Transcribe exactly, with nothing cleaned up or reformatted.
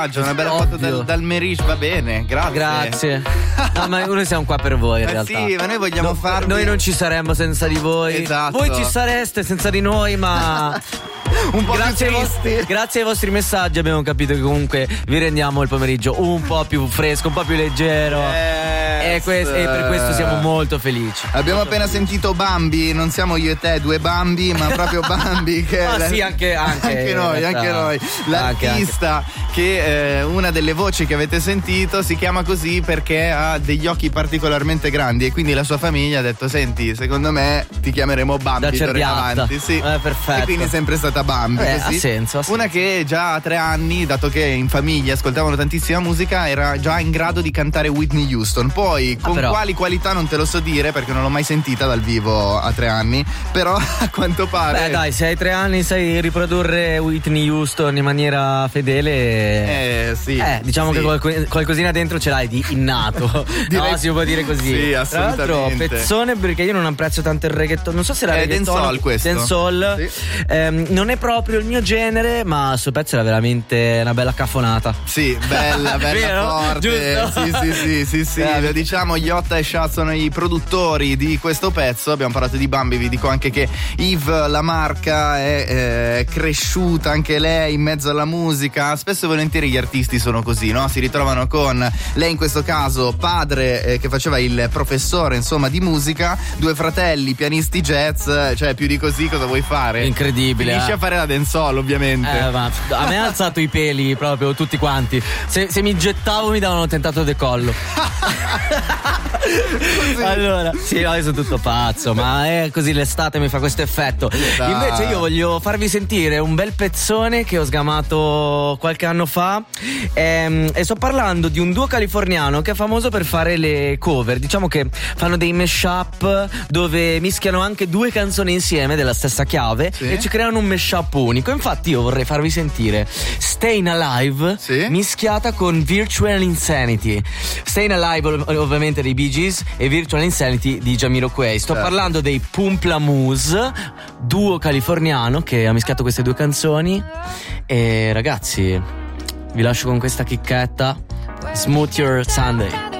Una bella foto dal, dal Merish, va bene, grazie. Grazie. No, ma noi siamo qua per voi in eh realtà. Sì, ma noi vogliamo no, farvi. Noi non ci saremmo senza di voi. Esatto. Voi ci sareste senza di noi, ma un po' grazie, più ai vostri, grazie ai vostri messaggi abbiamo capito che comunque vi rendiamo il pomeriggio un po' più fresco, un po' più leggero. Yes. E, questo, e per questo siamo molto felici. Abbiamo molto appena felici. sentito Bambi, non siamo io e te, due Bambi, ma proprio Bambi che ah la... sì, anche, anche, anche noi, anche noi. L'artista anche, anche. che eh, una delle voci che avete sentito si chiama così perché ha degli occhi particolarmente grandi e quindi la sua famiglia ha detto: senti, secondo me ti chiameremo Bambi d'ora in avanti. Sì. Eh, perfetto. E quindi è sempre stata Bambi. Eh, così. Ha senso, ha senso. Una che già a tre anni, dato che in famiglia ascoltavano tantissima musica, era già in grado di cantare Whitney Houston. Poi con ah, quali qualità non te lo so dire perché non l'ho mai sentita dal vivo a tre anni, però a quanto pare. Beh dai, se hai tre anni sai riprodurre Whitney Houston in maniera fedele. Eh sì. Eh, diciamo sì. che qualc- qualcosina dentro ce l'hai di innato. Direi... No, si può dire così. Sì, assolutamente. Tra l'altro, pezzone, perché io non apprezzo tanto il reggaeton. Non so se era eh, reggaeton. Dancehall questo. Dancehall. Sì. Ehm, non è proprio il mio genere, ma sto pezzo era veramente una bella caffonata. Sì, bella, bella Vero? forte. Giusto? Sì, sì, sì, sì, sì. Eh, Lo diciamo, Yotta e Shad sono i produttori di questo pezzo. Abbiamo parlato di Bambi, vi dico anche che Yves, la marca, è eh, cresciuta anche lei in mezzo alla musica. Spesso e volentieri gli artisti sono così, no? Si ritrovano con lei in questo caso, padre eh, che faceva il professore, insomma, di musica, due fratelli pianisti jazz, cioè più di così cosa vuoi fare? Incredibile. Finisci eh. a fare la dancehall, ovviamente. Eh, ma a me ha alzato i peli proprio tutti quanti. Se, se mi gettavo mi davano un tentato decollo. Allora, sì, no, io sono tutto pazzo, ma è così, l'estate mi fa questo effetto. Dai. Invece io voglio farvi sentire un bel pezzone che ho sgamato qualche anno fa ehm, e sto parlando di un duo californiano che è famoso per fare le cover. Diciamo che fanno dei mashup dove mischiano anche due canzoni insieme della stessa chiave, sì, e ci creano un mashup unico. Infatti io vorrei farvi sentire Stayin' Alive, sì, mischiata con Virtual Insanity. Stayin' Alive ov- ovviamente dei Bee Gees e Virtual Insanity di Jamiroquai. Sto certo. parlando dei Pumplamoose, duo californiano che ha mischiato queste due canzoni. E ragazzi, vi lascio con questa chicchetta. Smooth Your Sunday.